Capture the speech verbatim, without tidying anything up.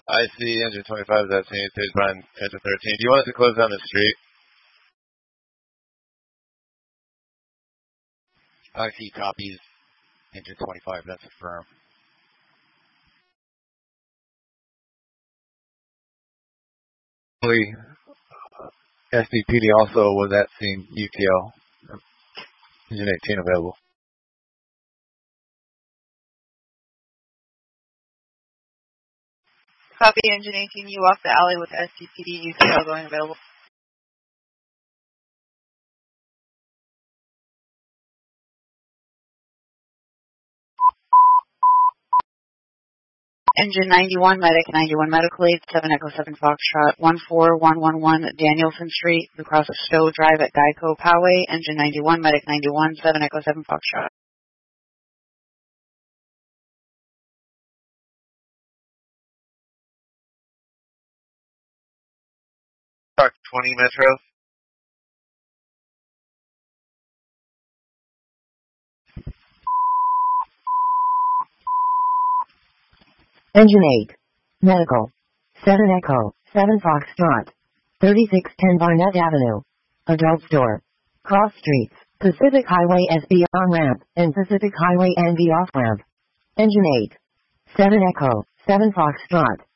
I see engine twenty-five is at Saint Stage behind engine thirteen. Do you want us to close down the street? I see copies. Engine twenty-five, that's a firm. S D P D also was at scene U T L. Engine eighteen available. Copy engine eighteen, you walk the alley with S D P D U T L going available. Engine ninety-one, medic ninety-one medical aid, seven Echo seven Foxtrot, one four one one one Danielson Street, across Stowe Drive at Geico Poway. Engine ninety-one, medic ninety-one, seven Echo seven Foxtrot. Park twenty Metro. Engine eight. Medical. seven Echo, seven Foxtrot. thirty-six ten Barnett Avenue. Adult store. Cross streets, Pacific Highway S B on-ramp, and Pacific Highway N V off-ramp. Engine eight. seven Echo, seven Foxtrot.